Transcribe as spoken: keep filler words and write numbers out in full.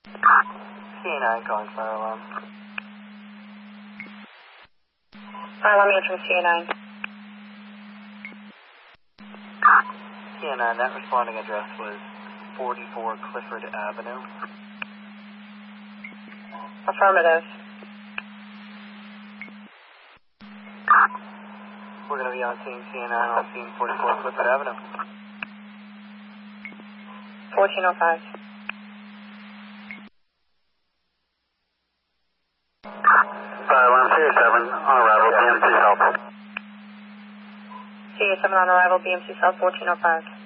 C nine calling fire alarm. Fire alarm answering C nine. C nine, that responding address was forty-four Clifford Avenue. Affirmative. We're going to be on scene C nine on scene forty-four Clifford Avenue. fourteen oh five. Fire alarm C seven on arrival, B M C South. C seven on arrival, B M C South fourteen oh five.